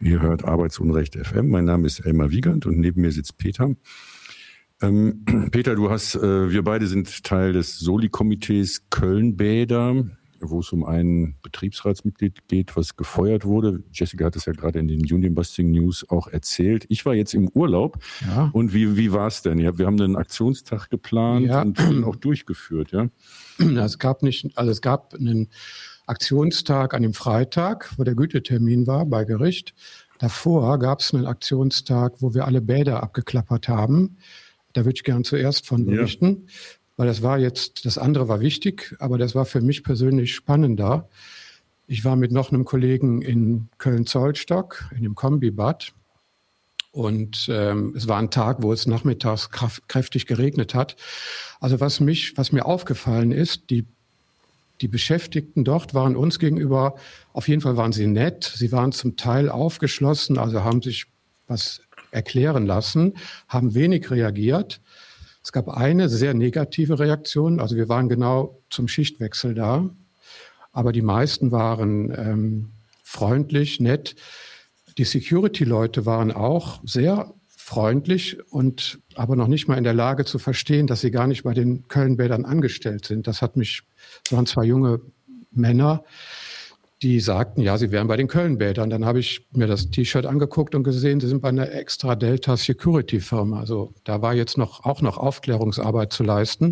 Ihr hört Arbeitsunrecht FM. Mein Name ist Elmar Wiegand und neben mir sitzt Peter. Peter, wir beide sind Teil des Soli-Komitees Köln-Bäder, wo es um ein Betriebsratsmitglied geht, was gefeuert wurde. Jessica hat es ja gerade in den Union Busting News auch erzählt. Ich war jetzt im Urlaub. Ja. Und wie war es denn? Wir haben einen Aktionstag geplant und auch durchgeführt, ja? Es gab einen Aktionstag an dem Freitag, wo der Gütetermin war bei Gericht. Davor gab es einen Aktionstag, wo wir alle Bäder abgeklappert haben. Da würde ich gern zuerst von berichten, weil das andere war wichtig, aber das war für mich persönlich spannender. Ich war mit noch einem Kollegen in Köln-Zollstock, in dem Kombibad. Und es war ein Tag, wo es nachmittags kräftig geregnet hat. Also was mir aufgefallen ist, die Beschäftigten dort waren uns gegenüber, auf jeden Fall waren sie nett. Sie waren zum Teil aufgeschlossen, also haben sich was erklären lassen, haben wenig reagiert. Es gab eine sehr negative Reaktion, also wir waren genau zum Schichtwechsel da, aber die meisten waren freundlich, nett. Die Security-Leute waren auch sehr freundlich und aber noch nicht mal in der Lage zu verstehen, dass sie gar nicht bei den Köln-Bädern angestellt sind. Es waren zwei junge Männer, die sagten, ja, sie wären bei den Köln-Bädern. Dann habe ich mir das T-Shirt angeguckt und gesehen, sie sind bei einer Extra Delta Security Firma. Also da war jetzt auch noch Aufklärungsarbeit zu leisten.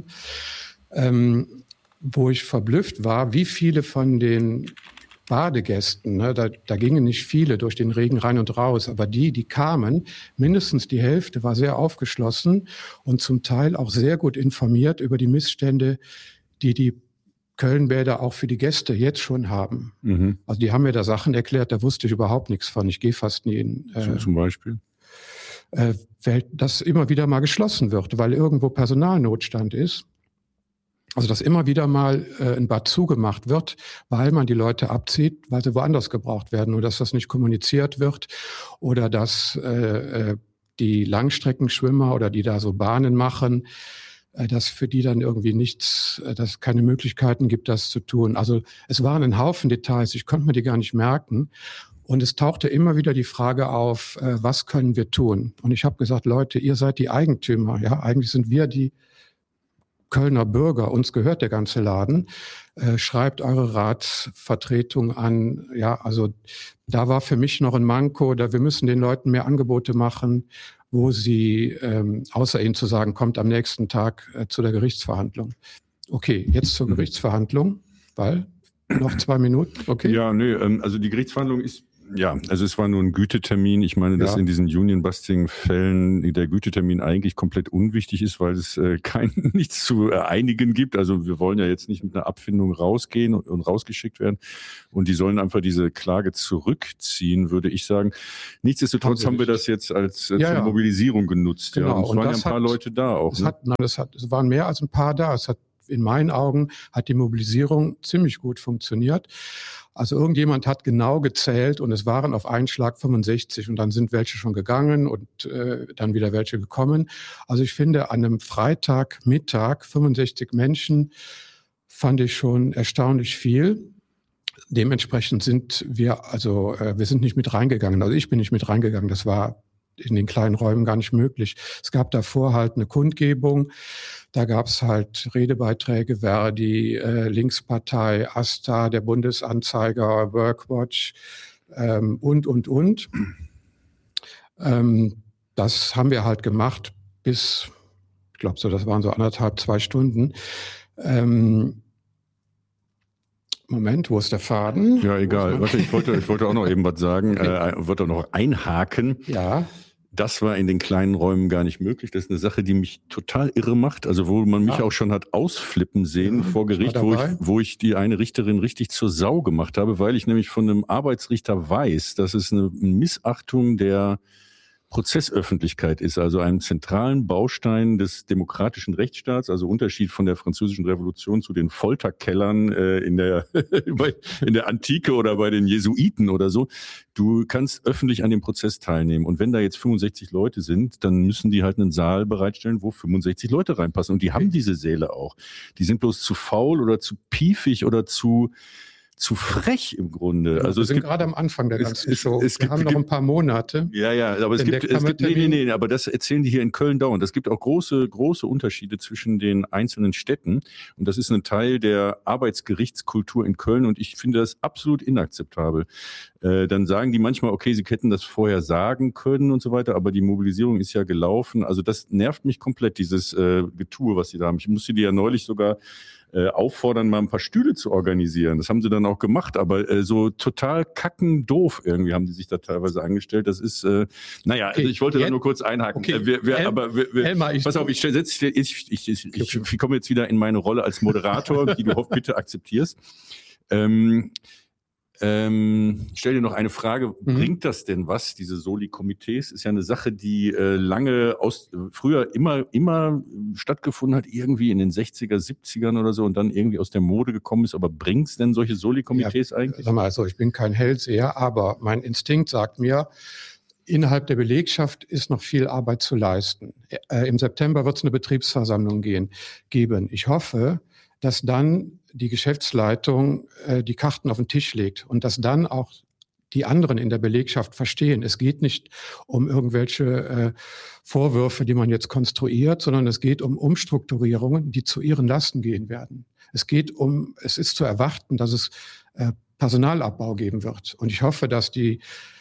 Wo ich verblüfft war, wie viele von den Badegästen, ne, da gingen nicht viele durch den Regen rein und raus, aber die kamen, mindestens die Hälfte war sehr aufgeschlossen und zum Teil auch sehr gut informiert über die Missstände, die Köln-Bäder auch für die Gäste jetzt schon haben. Mhm. Also die haben mir da Sachen erklärt, da wusste ich überhaupt nichts von. Ich gehe fast nie in... zum Beispiel? Dass immer wieder mal geschlossen wird, weil irgendwo Personalnotstand ist. Also dass immer wieder mal ein Bad zugemacht wird, weil man die Leute abzieht, weil sie woanders gebraucht werden oder dass das nicht kommuniziert wird oder dass die Langstreckenschwimmer oder die da so Bahnen machen, dass für die dann irgendwie dass es keine Möglichkeiten gibt, das zu tun. Also es waren ein Haufen Details, ich konnte mir die gar nicht merken. Und es tauchte immer wieder die Frage auf, was können wir tun? Und ich habe gesagt, Leute, ihr seid die Eigentümer. Ja, eigentlich sind wir die Kölner Bürger, uns gehört der ganze Laden. Schreibt eure Ratsvertretung an. Ja, also da war für mich noch ein Manko, wir müssen den Leuten mehr Angebote machen, wo sie, außer ihnen zu sagen, kommt am nächsten Tag zu der Gerichtsverhandlung. Okay, jetzt zur Gerichtsverhandlung, weil noch 2 Minuten, okay. Ja, also die Gerichtsverhandlung ist, also es war nur ein Gütetermin. Ich meine, dass in diesen Union-Busting-Fällen der Gütetermin eigentlich komplett unwichtig ist, weil es nichts zu einigen gibt. Also wir wollen ja jetzt nicht mit einer Abfindung rausgehen und rausgeschickt werden. Und die sollen einfach diese Klage zurückziehen, würde ich sagen. Nichtsdestotrotz haben wir das jetzt als zur Mobilisierung genutzt. Genau. Ja. Und es waren ja ein paar Leute da auch. Es waren mehr als ein paar da. In meinen Augen hat die Mobilisierung ziemlich gut funktioniert. Also irgendjemand hat genau gezählt und es waren auf einen Schlag 65 und dann sind welche schon gegangen und dann wieder welche gekommen. Also ich finde, an einem Freitagmittag 65 Menschen fand ich schon erstaunlich viel. Dementsprechend sind wir sind nicht mit reingegangen. Also ich bin nicht mit reingegangen. Das war in den kleinen Räumen gar nicht möglich. Es gab davor halt eine Kundgebung. Da gab es halt Redebeiträge, Verdi, Linkspartei, AStA, der Bundesanzeiger, Workwatch und. Das haben wir halt gemacht bis, ich glaube das waren so 1,5, 2 Stunden. Moment, wo ist der Faden? Ja, egal. Warte, ich wollte auch noch eben was sagen, wollte auch noch einhaken. Ja. Das war in den kleinen Räumen gar nicht möglich. Das ist eine Sache, die mich total irre macht. Also wo man mich auch schon hat ausflippen sehen vor Gericht, wo ich die eine Richterin richtig zur Sau gemacht habe, weil ich nämlich von einem Arbeitsrichter weiß, dass es eine Missachtung der Prozessöffentlichkeit ist, also einem zentralen Baustein des demokratischen Rechtsstaats, also Unterschied von der Französischen Revolution zu den Folterkellern in der Antike oder bei den Jesuiten oder so. Du kannst öffentlich an dem Prozess teilnehmen und wenn da jetzt 65 Leute sind, dann müssen die halt einen Saal bereitstellen, wo 65 Leute reinpassen und die haben diese Säle auch. Die sind bloß zu faul oder zu piefig oder zu zu frech im Grunde. Also wir sind gerade am Anfang der ganzen Show. Wir haben noch ein paar Monate. Ja, aber es gibt nee, aber das erzählen die hier in Köln dauernd. Es gibt auch große Unterschiede zwischen den einzelnen Städten. Und das ist ein Teil der Arbeitsgerichtskultur in Köln. Und ich finde das absolut inakzeptabel. Dann sagen die manchmal, okay, sie hätten das vorher sagen können und so weiter, aber die Mobilisierung ist ja gelaufen. Also das nervt mich komplett, dieses Getue, was sie da haben. Ich musste die ja neulich sogar auffordern, mal ein paar Stühle zu organisieren. Das haben sie dann auch gemacht, aber so total kackendoof irgendwie haben die sich da teilweise angestellt. Das ist, okay, also ich wollte da nur kurz einhaken. Okay. Elmar, pass auf, ich komme jetzt wieder in meine Rolle als Moderator, die du bitte akzeptierst. Ich stelle dir noch eine Frage. Bringt das denn was, diese Soli-Komitees? Ist ja eine Sache, die früher immer stattgefunden hat, irgendwie in den 60er, 70ern oder so und dann irgendwie aus der Mode gekommen ist. Aber bringt es denn solche Soli-Komitees eigentlich? Sag mal, also ich bin kein Hellseher, aber mein Instinkt sagt mir, innerhalb der Belegschaft ist noch viel Arbeit zu leisten. Im September wird es eine Betriebsversammlung geben. Ich hoffe, dass dann die Geschäftsleitung die Karten auf den Tisch legt und dass dann auch die anderen in der Belegschaft verstehen. Es geht nicht um irgendwelche Vorwürfe, die man jetzt konstruiert, sondern es geht um Umstrukturierungen, die zu ihren Lasten gehen werden. Es ist zu erwarten, dass es Personalabbau geben wird. Und ich hoffe, dass die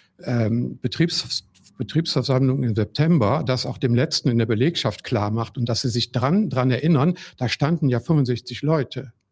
Betriebsversammlung im September das auch dem Letzten in der Belegschaft klar macht und dass sie sich dran erinnern, da standen ja 65 Leute.